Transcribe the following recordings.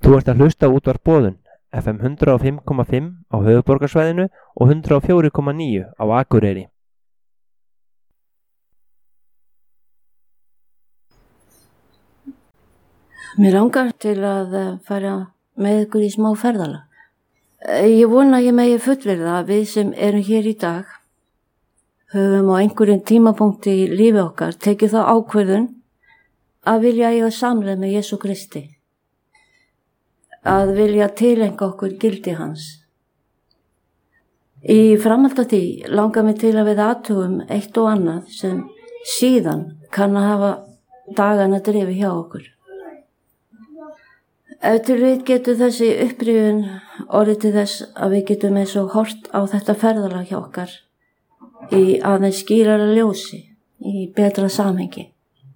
Þú ert að hlusta á Útvarp Boðun, FM 105,5 á höfuðborgarsvæðinu og 104,9 á Akureyri. Mér langar til að fara með ykkur í smá ferðalag. Ég vona að ég megi fullyrða að við sem erum hér í dag höfum á einhverjum tímapunkti í lífi okkar tekið þá ákvörðun að vilja eiga samleið með Jesú Kristi, að vilja tileinka okkur gildi hans. Í framhaldi af því langar mig til að við athugum eitt og annað sem síðan kann að hafa dagana drifið hjá okkur. Ef til við getur þessi upprifjun orðið til þess að við getum eins og hort á þetta ferðalag hjá okkar í aðeins skýrara ljósi, í betra samhengi.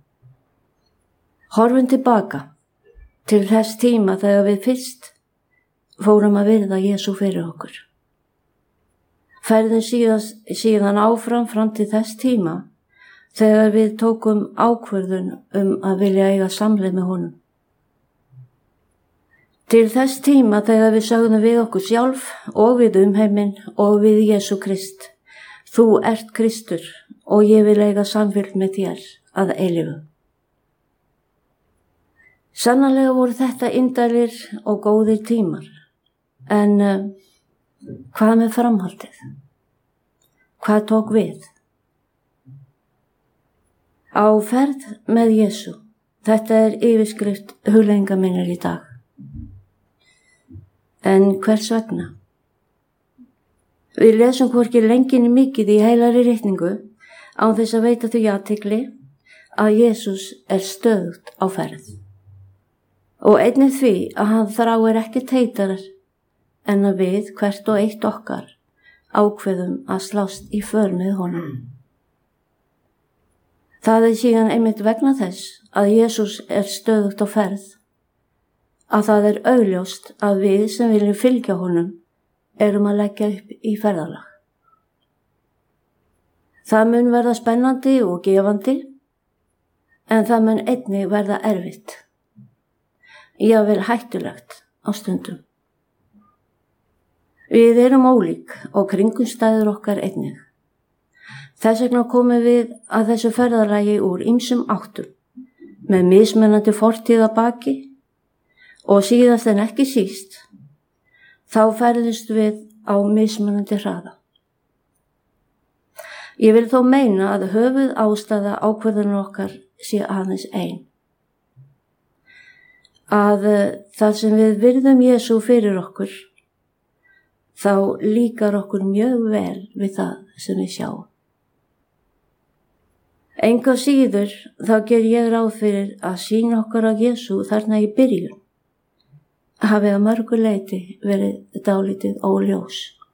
Horfum tilbaka til þess tíma þegar við fyrst fórum að virða Jesú fyrir okkur. Ferðum síðan áfram fram til þess tíma þegar við tókum ákvörðun að vilja eiga samleið með honum. Til þess tíma þegar við sögðum við okkur sjálf og við umheiminn og við Jesú Krist: Þú ert Kristur og ég vil eiga samfylgd með þér að eilífu. Sannarlega voru þetta indælir og góðir tímar, en hvað með framhaldið? Hvað tók við? Á ferð með Jesú, þetta er yfirskrift hugleiðinga minnar í dag. En hvers vegna? Við lesum hvorki lengi né mikið í heilagri ritningu án þess að veita því athygli að Jesús er stöðugt á ferð. Og einnig því að hann þráir ekki heitara en að við hvert og eitt okkar ákveðum að slást í för með honum. Það er síðan einmitt vegna þess að Jesús er stöðugt á ferð að það er augljóst að við sem viljum fylgja honum erum að leggja upp í ferðalag. Það mun verða spennandi og gefandi, en það mun einnig verða erfitt, jafnvel hættulegt á stundum. Við erum ólík og kringumstæður okkar einnig. Þess vegna komum við að þessu ferðalagi úr ýmsum áttum, með mismunandi fortíð að baki, og síðast en ekki síst, þá ferðumst við á mismunandi hraða. Ég vil þó meina að höfuð ástæða ákvörðunar okkar sé aðeins ein. Að þar sem við virðum Jesú fyrir okkur, þá líkar okkur mjög vel við það sem við sjáum. Engu að síður þá ger ég ráð fyrir að sýna okkur á Jesú þarna í byrjun hafi að mörgu leyti verið dálítið óljós.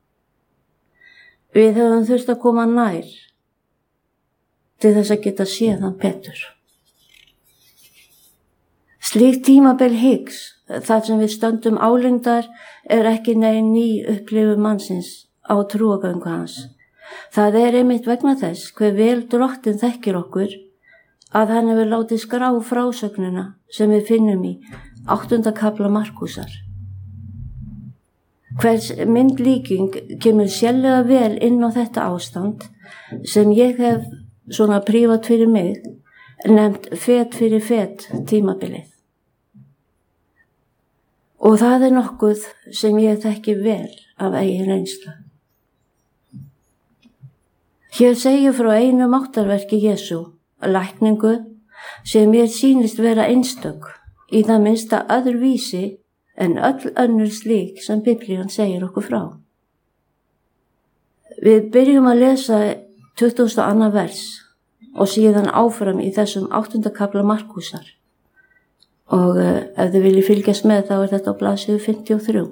Við höfum þurft að koma nær til þess að geta séð hann betur. Slíkt tímabil Higgs, þar sem við stöndum álengdar, er ekki ný upplifun mannsins á trúargöngu hans. Það er einmitt vegna þess hve vel Drottinn þekkir okkur að hann hefur látið skrá frásögnina sem við finnum í 8. kafla Markúsar. Hvers myndlíking kemur sérlega vel inn á þetta ástand sem ég hef svona prívat fyrir mig nefnt fet fyrir fet tímabilið. Og það er nokkuð sem ég þekki vel af eigin reynslu. Hér segir frá einu máttarverki Jesú, lækningu, sem mér sýnist vera einstök, í það minnsta öðruvísi en öll önnur slík sem Biblían segir okkur frá. Við byrjum að lesa 22. vers og síðan áfram í þessum 8. kafla Markúsar. Og ef þið viljið fylgjast með þá er þetta á blaðsíðu 53.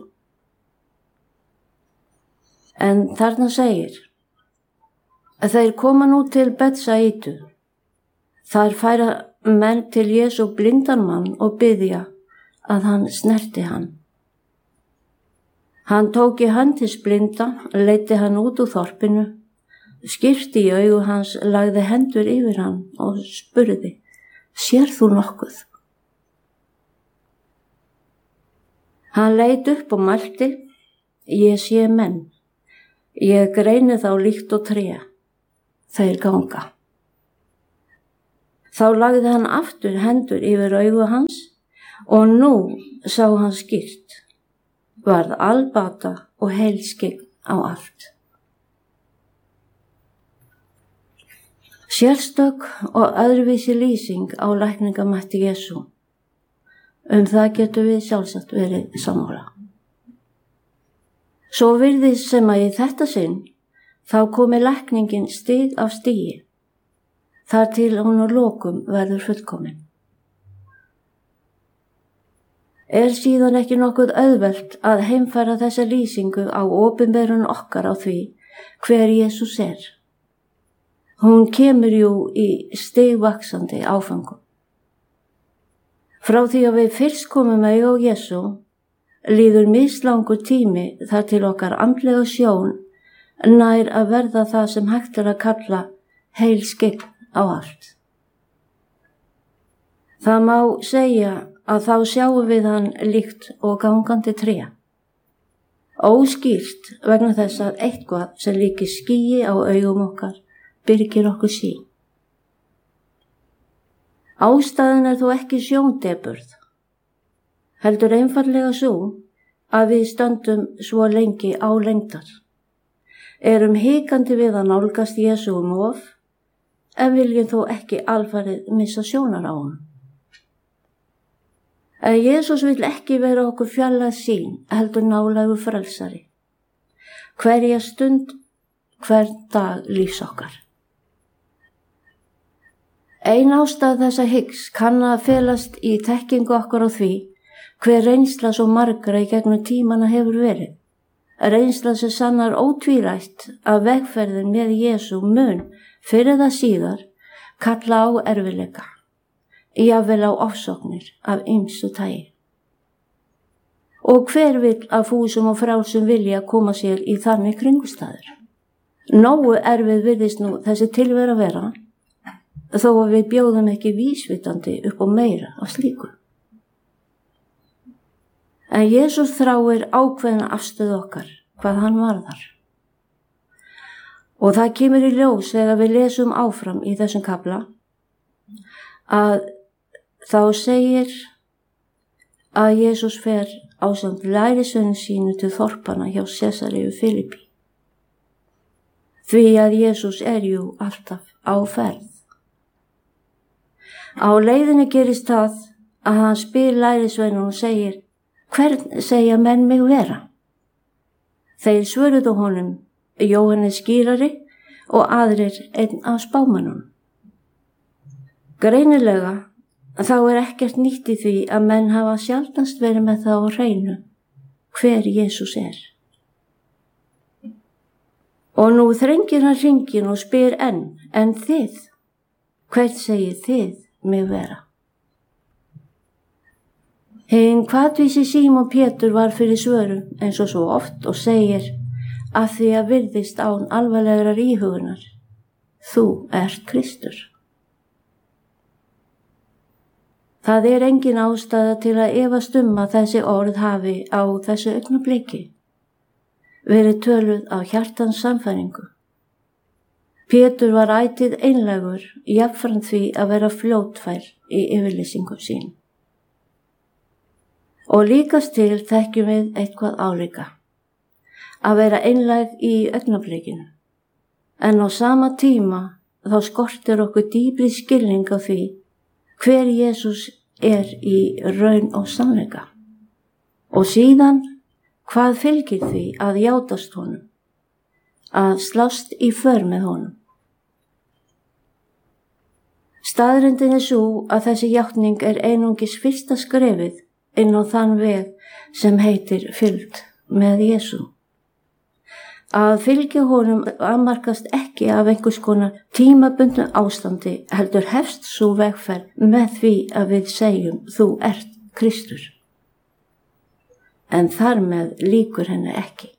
En þarna segir að þeir koma nú til Betsaídu. Þar færa menn til Jesú blindan mann og biðja að hann snerti hann. Hann tók í hönd hins blinda, leiddi hann út úr þorpinu, skyrpti í augu hans, lagði hendur yfir hann og spurði: Sér þú nokkuð? Hann leit upp og mælti: Ég sé menn. Ég greini þá líkt og tré. Þeir ganga. Þá lagði hann aftur hendur yfir augu hans og nú sá hann skýrt, varð albata og heilskygg á allt. Sérstök og öðruvísi lýsing á lækningamætti Jesú. Það getum við sjálfsagt verið sammála. Svo virðist sem að í þetta sinn þá komi lækningin stig af stigi, þar til hún að lokum verður fullkomin. Síðan ekki nokkuð auðvelt að heimfæra þessa lýsingu á opinberun okkar á því hver Jesús er. Hún kemur jú í stigvaxandi áfangum. Frá því að við fyrst komum auga á Jesú líður mislangur tími þar til okkar andlega sjón nær að verða það sem hægt að kalla heilskygg á allt. Það má segja að þá sjáum við hann líkt og gangandi tré. Óskýrt vegna þess að eitthvað sem líkir skýi á augum okkar byrgir okkur sýn. Ástæðan þó ekki sjóndeburð, heldur einfaldlega svo að við stöndum svo lengi álengdar. Erum hikandi við að nálgast Jesú of, en viljum þó ekki alfarið missa sjónar á honum. En Jesús vill ekki vera okkur fjarlæg sýn, heldur nálægur frelsari. Hverja stund, hvern dag lífs okkar. Ein ástæða þessa hyggs kann að felast í þekkingu okkar á því hver reynsla svo margra í gegnum tímana hefur verið. Reynsla sem sannar ótvírætt að vegferðin með Jesú mun fyrir það síðar kalla á erfiðleika, jafnvel á ofsóknir af ýmsu tagi. Og hver vill að fúsum og frjálsum vilja koma sér í þannig kringumstæður? Nógu erfið virðist nú þessi tilvera vera, þó að við bjóðum ekki vísvitandi upp á meira af slíku. En Jesús þráir ákveðna afstöðu okkar, hvað hann varðar. Og það kemur í ljós þegar við lesum áfram í þessum kafla, að þá segir að Jesús fer ásamt lærisveinum sínu til þorpanna hjá Sesaríu Filippí. Því að Jesús jú alltaf á ferð. Á leiðinni gerist það að hann spyr lærisveinum og segir: Hvern segja menn mig vera? Þeir svöruðu honum: Jóhannes skírari og aðrir einn af spámönnunum. Greinilega þá ekkert nýtt í því að menn hafa sjaldnast verið með það á hreinu hver Jesús er. Og nú þrengir hann hringinn og spyr en þið, hvern segir þið mig vera? Hinn hvatvísi Símon Pétur var fyrir svörum eins og svo oft og segir að því að virðist án alvarlegrar íhugunar: Þú ert Kristur. Það engin ástæða til að efast að þessi orð hafi á þessu augnabliki verið töluð á hjartans sannfæringu. Pétur var ætíð einlægur, jafnframt því að vera fljótfær í yfirlýsingum sín. Og líkast til þekkjum við eitthvað álíka, að vera einlæg í augnablikinu, en á sama tíma þá skortir okkur dýpri skilning á því hver Jesús í raun og sannleika. Og síðan, hvað fylgir því að játast honum, að slást í för með honum? Staðreyndin sú að þessi játning einungis fyrsta skrefið inn á þann veg sem heitir fylgd með Jesú. Að fylgja honum afmarkast ekki af einhvers konar tímabundnu ástandi, heldur hefst sú vegferð með því að við segjum: Þú ert Kristur. En þar með lýkur henni ekki.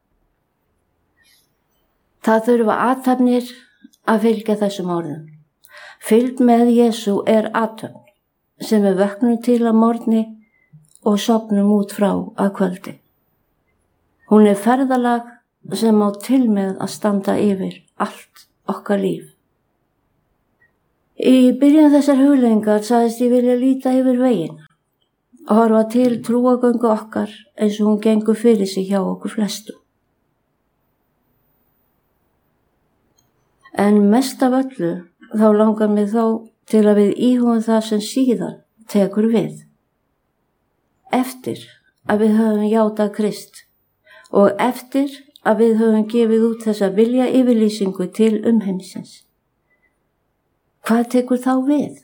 Það þurfa athafnir að fylgja þessum orðum. Fylgd með Jesú athöfn sem við vöknum til að morgni og sofnum út frá að kvöldi. Hún er ferðalag sem á til með að standa yfir allt okkar líf. Í byrjun þessar hugleiðingar sagðist ég vilja líta yfir veginn og horfa til trúargöngu okkar eins og hún gengur fyrir sig hjá okkur flestum. En mest af öllu þá langar mig þó til að við íhugum það sem síðan tekur við. Eftir að við höfum játað Krist og eftir að við höfum gefið út þessa vilja yfirlýsingu til umheimsins. Hvað tekur þá við?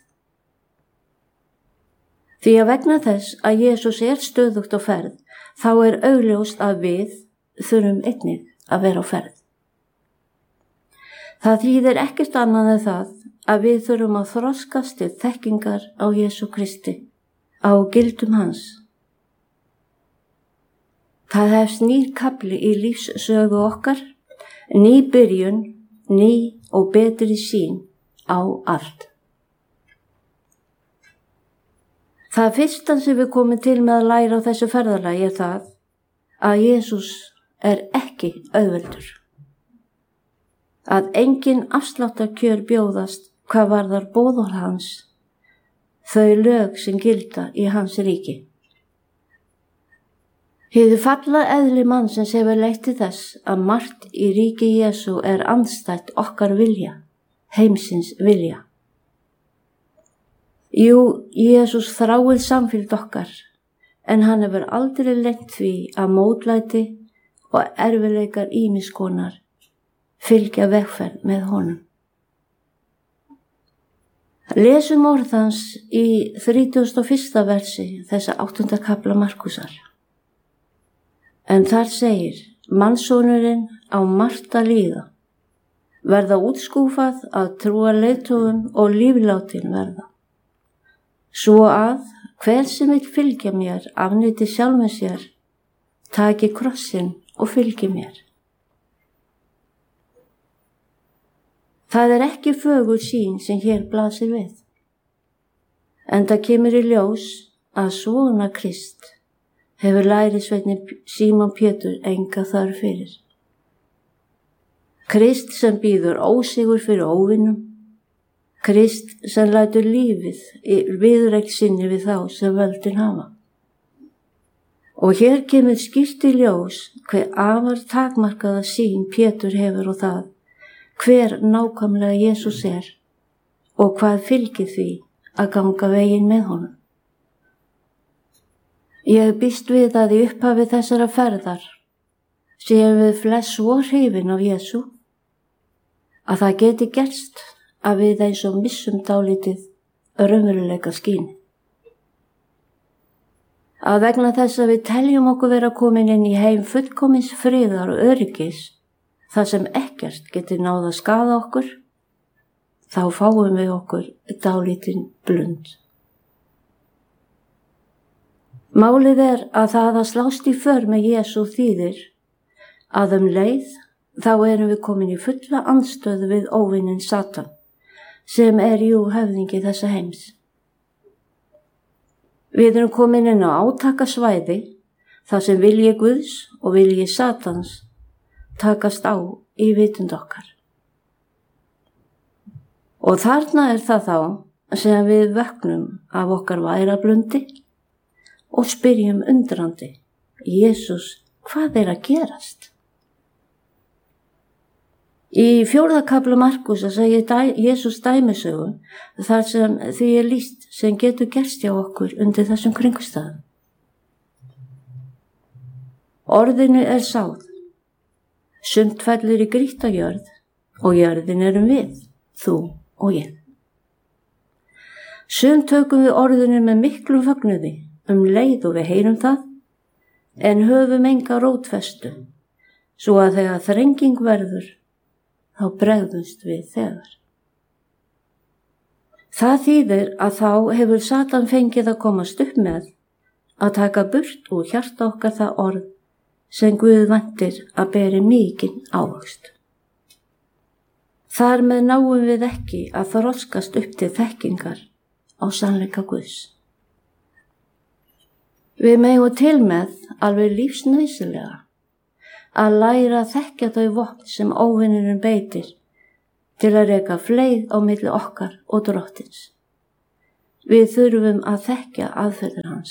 Því að vegna þess að Jesús er stöðugt á ferð, þá er augljóst að við þurfum einnig að vera á ferð. Það þýðir ekkert annað en það að við þurfum að þroskast til þekkingar á Jesú Kristi, á gildum hans. Það hefst nýr kafli í lífssögu okkar, ný byrjun, ný og betri sýn á allt. Það fyrsta sem við komum til með að læra á þessu ferðalagi er það að Jesús er ekki auðveldur. Að engin afsláttarkjör bjóðast hvað varðar boðorð hans, þau lög sem gilda í hans ríki. Hið falla eðli mannsins hefur leitt til þess að margt í ríki Jesú er andstætt okkar vilja, heimsins vilja. Jú, Jesús þráir samfylgd okkar, en hann hefur aldrei lent því að mótlæti og erfiðleikar ýmiss konar fylgja vegferð með honum. Lesum orð hans í 31. versi þessa 8. kafla Markúsar. En þar segir, mannssonurinn á margt að líða, verða útskúfað af trúarleiðtogum og líflátin verða. Svo að hver sem vill fylgja mér afneiti sjálfum sér, taki krossinn og fylgi mér. Það er ekki fögur sýn sem hér blasir við. Enda kemur í ljós að svona Krist hefur lærisveinninn Símon Pétur enga þörf fyrir. Krist sem býður ósigur fyrir óvinum, Krist sem lætur lífið í viðureign sinni við þá sem völdin hafa. Og hér kemur skýrt í ljós hver afar takmarkaða sýn Pétur hefur á það, hver nákvæmlega Jesús er og hvað fylgir því að ganga veginn með honum. Ég býst við að í upphafi þessara ferðar séum við flest svo hrifin af Jesú að það geti gerst að við eins og missum dálítið raunveruleika skyn. Að vegna þess að við teljum okkur vera komin inn í heim fullkomins friðar og öryggis, það sem ekkert getur náð að skaða okkur, þá fáum við okkur dálítinn blund. Málið er að það að slást í för með Jesú þýðir að leið þá erum við komin í fulla andstöðu við óvininn Satan, sem er jú höfðingi þessa heims. Við erum komin inn á átakasvæði, þar sem vilji Guðs og vilji Satans takast á í vitund okkar. Og þarna er það þá sem við vöknum af okkar værablundi og spyrjum undrandi, Jesús, hvað er að gerast? Í 4. kafla Markúsar segir Jesús dæmisögu þar sem því er lýst sem getur gerst hjá okkur undir þessum kringumstæðum. Orðinu er sáð, sumt fellur í grýtta jörð og jörðin erum við, þú og ég. Sumt tökum við orðinu með miklum fögnuði leið og við heyrum það, en höfum enga rótfestu, svo að þegar þrenging verður, þá bregðumst við þegar. Það þýðir að þá hefur Satan fengið að komast upp með að taka burt úr hjarta okkar það orð sem Guð væntir að beri mikinn ávöxt. Þar með náum við ekki að þroskast upp til þekkingar á sannleika Guðs. Við megum til með alveg lífsnauðsynlega að læra að þekkja þau vopn sem óvinurinn beitir til að reka fleyg á milli okkar og Drottins. Við þurfum að þekkja aðferðir hans.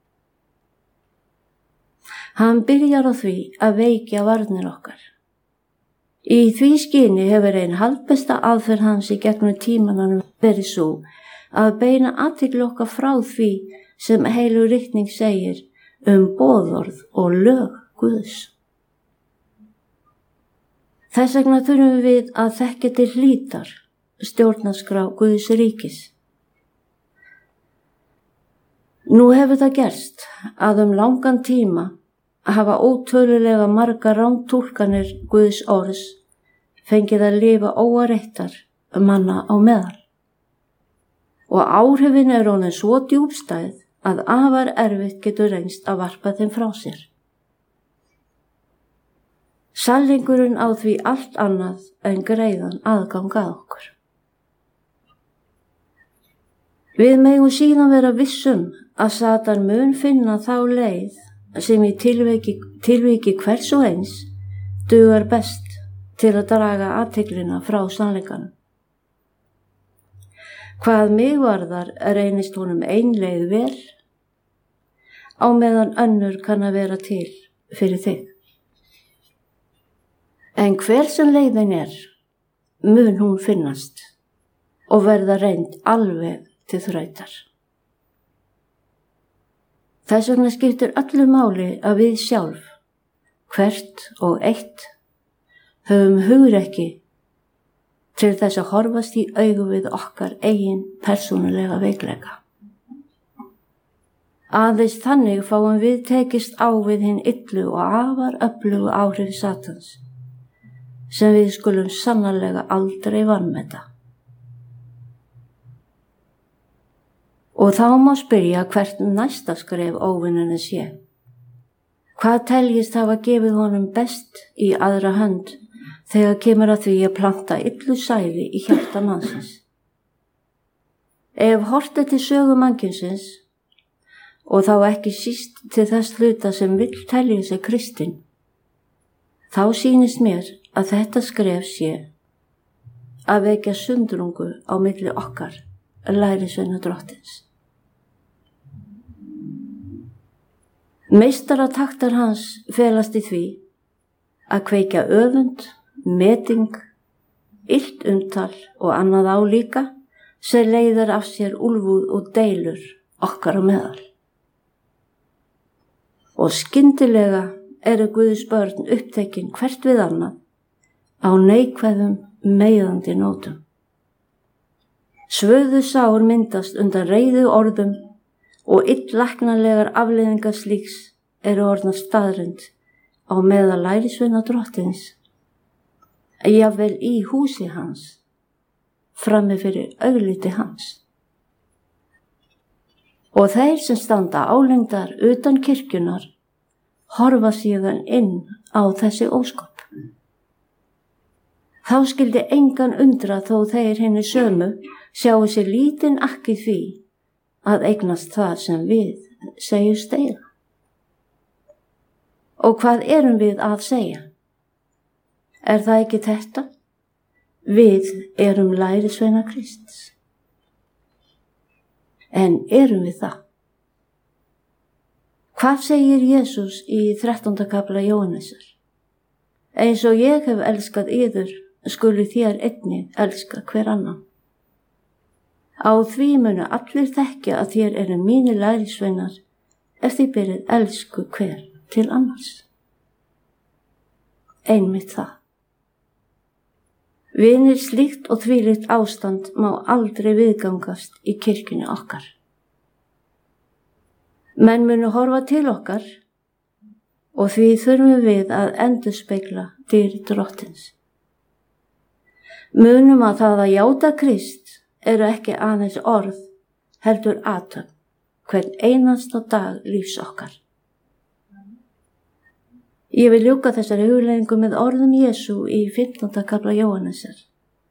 Hann byrjar á því að veikja varnir okkar. Í því skyni hefur ein haldbesta aðferð hans í gegnum tímanum verið svo að beina athygli okkar frá því sem heilug ritning segir boðorð og lög Guðs. Þess vegna þurfum við að þekkja til hlítar stjórnarskrá Guðs ríkis. Nú hefur það gerst að langan tíma hafa ótölulega margar rangtúlkanir Guðs orðs fengið að lifa óareittar manna á meðal. Og áhrifin orðin svo djúpstæð að afar erfitt getur reynst að varpa þeim frá sér. Sannleikurinn á því allt annað en greiðan aðgang að okkur. Við megum síðan vera vissum að Satan mun finna þá leið sem í tilviki hvers og eins dugar best til að draga athyglina frá sannleikanum. Hvað mig varðar reynist honum ein leið vel, á meðan önnur kann að vera til fyrir þig. En hver sem leiðin mun hún finnast og verða reynd alveg til þrautar. Þess vegna skiptir öllu máli að við sjálf, hvert og eitt, höfum hugrekki til þess að horfast í augu við okkar eigin persónulega veikleika. Aðeins þannig fáum við tekist á við hinn illu og afar öflugu áhrif Satans, sem við skulum sannarlega aldrei vanmeta. Og þá má spyrja hvert næsta skref óvinnunni sé. Hvað teljist hafa gefið honum best í aðra hönd þegar kemur að því að planta illu sæði í hjarta mannsins? Ef horft til sögu mannkynsins, og þá ekki síst til þess hluta sem vill telja sig kristinn, þá sýnist mér að þetta skref sé að vekja sundrungu á milli okkar lærisveina Drottins. Meistarataktar hans felast í því að kveikja öfund, meting, illt umtal og annað álíka sem leiðir af sér úlfúð og deilur okkar á meðal. Og skyndilega eru Guðs börn upptekin hvert við annað á neikvæðum, meiðandi nótum. Svöðu sár myndast undan reiðu orðum og illlæknanlegar afleiðingar slíks eru orðnar staðreynd á meðal lærisveina Drottins, jafnvel í húsi hans, frammi fyrir augliti hans. Og þeir sem standa álengdar utan kirkjunar horfa síðan inn á þessi ósköp. Þá skyldi engan undra þó þeir hinni sömu sjáu sér lítinn akk í því að eignast það sem við segjumst eiga. Og hvað erum við að segja? Er það ekki þetta? Við erum lærisveina Krists. En erum við það? Hvað segir Jesús í 13. kafla Jóhannesar? Eins og ég hef elskað yður, skulu þér einnig elska hver annan. Á því munu allir þekkja að þér eru mínir lærisveinar ef þið berið elsku hver til annars. Einmitt það. Vinir, slíkt og þvílíkt ástand má aldrei viðgangast í kirkjunni okkar. Menn munu horfa til okkar og því þurfum við að endurspegla dýrð Drottins. Munum að það að játa Krist eru ekki aðeins orð, heldur athöfn, hvern einasta dag lífs okkar. Ég vil ljúka þessari hugleiðingu með orðum Jesú í 15. kafla Jóhannesar.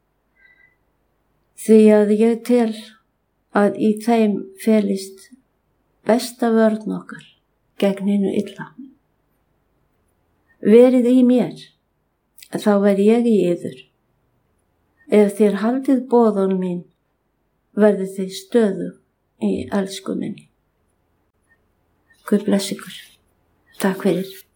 Því að ég tel að í þeim felist besta vörn okkar gegn hinu illa. Verið í mér, þá verð ég í yður. Ef þér haldið boðun mín, verðið þið stöðu í elsku minni. Guð bless ykkur. Takk fyrir.